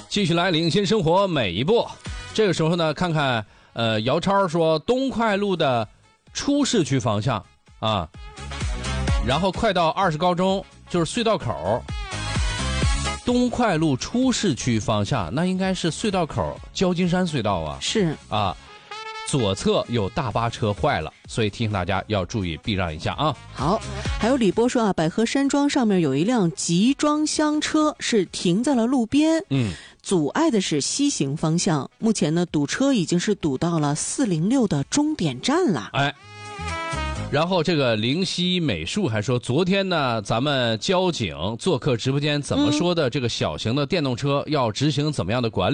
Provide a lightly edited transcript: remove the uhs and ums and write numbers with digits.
继续来领先生活每一步。这个时候呢，看看姚超说东快路的出市区方向啊，然后快到20高中就是隧道口。东快路出市区方向，那应该是隧道口焦金山隧道啊。 是啊，左侧有大巴车坏了，所以提醒大家要注意避让一下啊。 好，还有李波说啊，百合山庄上面有一辆集装箱车是停在了路边，阻碍的是西行方向。目前呢，堵车已经是堵到了406的终点站了。 哎。然后这个灵犀美术还说，昨天呢，咱们交警做客直播间怎么说的？这个小型的电动车要执行怎么样的管理？